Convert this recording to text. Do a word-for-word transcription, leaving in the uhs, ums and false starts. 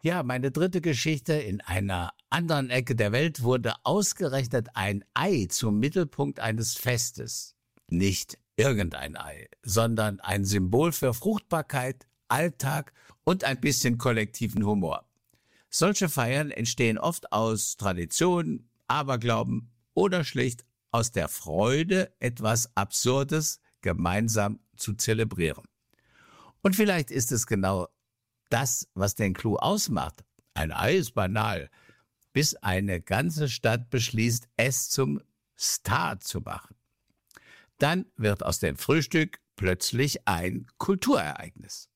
Ja, meine dritte Geschichte: In einer anderen Ecke der Welt wurde ausgerechnet ein Ei zum Mittelpunkt eines Festes. Nicht irgendein Ei, sondern ein Symbol für Fruchtbarkeit, Alltag und ein bisschen kollektiven Humor. Solche Feiern entstehen oft aus Tradition, Aberglauben oder schlicht aus der Freude, etwas Absurdes gemeinsam zu zelebrieren. Und vielleicht ist es genau das, was den Clou ausmacht. Ein Ei ist banal, bis eine ganze Stadt beschließt, es zum Star zu machen. Dann wird aus dem Frühstück plötzlich ein Kulturereignis.